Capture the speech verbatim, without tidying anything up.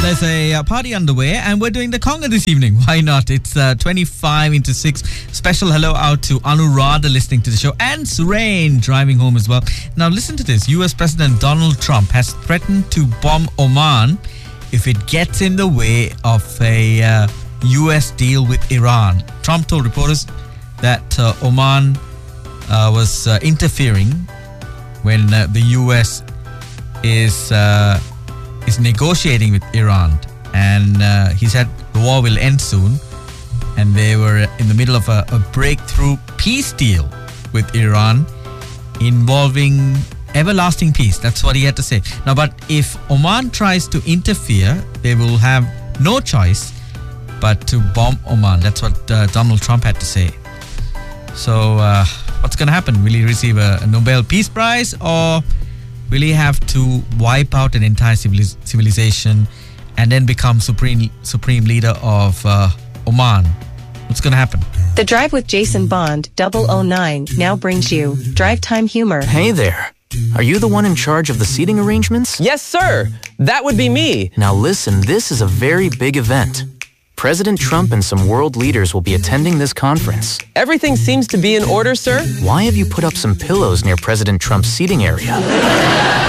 There's a uh, party underway and we're doing the conga this evening. Why not? It's uh, twenty-five into six. Special hello out to Anuradha listening to the show and Surain driving home as well. Now listen to this. U S President Donald Trump has threatened to bomb Oman if it gets in the way of a uh, U S deal with Iran. Trump told reporters that uh, Oman uh, was uh, interfering when uh, the U S is... Uh, is negotiating with Iran, and uh, he said the war will end soon, and they were in the middle of a, a breakthrough peace deal with Iran involving everlasting peace. That's what he had to say. Now, but if Oman tries to interfere, they will have no choice but to bomb Oman. That's what uh, Donald Trump had to say. So uh, what's going to happen? Will he receive a, a Nobel Peace Prize, or will he have to wipe out an entire civiliz- civilization and then become supreme supreme leader of uh, Oman? What's going to happen? The Drive with Jason Bond, double oh nine, now brings you Drive Time Humor. Hey there. Are you the one in charge of the seating arrangements? Yes, sir. That would be me. Now listen, this is a very big event. President Trump and some world leaders will be attending this conference. Everything seems to be in order, sir. Why have you put up some pillows near President Trump's seating area?